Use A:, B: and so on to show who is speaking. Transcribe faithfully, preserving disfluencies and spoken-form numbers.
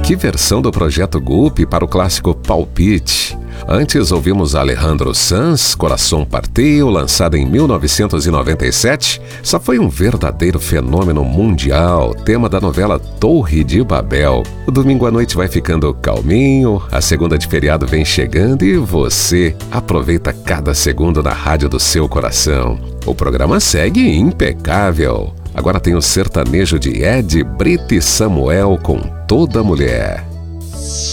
A: Que versão do Projeto Guppy para o clássico Palpite. Antes ouvimos Alejandro Sanz, Coração Partido, lançado em mil novecentos e noventa e sete. Só foi um verdadeiro fenômeno mundial, tema da novela Torre de Babel. O domingo à noite vai ficando calminho, a segunda de feriado vem chegando e você aproveita cada segundo na rádio do seu coração. O programa segue impecável. Agora tem o sertanejo de Ed, Brito e Samuel com Toda Mulher.